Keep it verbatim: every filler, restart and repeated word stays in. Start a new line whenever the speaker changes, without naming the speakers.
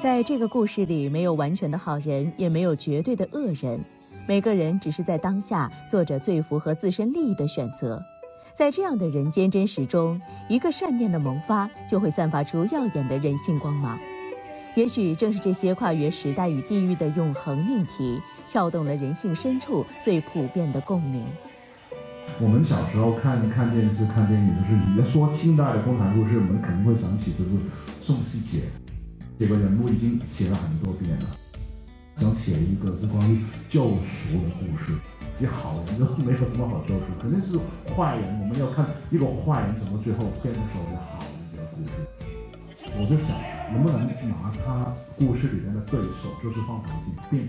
在这个故事里，没有完全的好人，也没有绝对的恶人，每个人只是在当下做着最符合自身利益的选择。在这样的人间真实中，一个善念的萌发，就会散发出耀眼的人性光芒。也许正是这些跨越时代与地域的永恒命题，撬动了人性深处最普遍的共鸣。
我们小时候看看电视、看电影，就是你要说清代的共产故事，我们肯定会想起就是宋希桀这个人物，已经写了很多遍了。想写一个是关于救赎的故事，你好人就没有什么好救赎，肯定是坏人。我们要看一个坏人怎么最后变成所谓的好人这个故事。我就想，能不能拿他故事里面的对手，就是放大镜，变成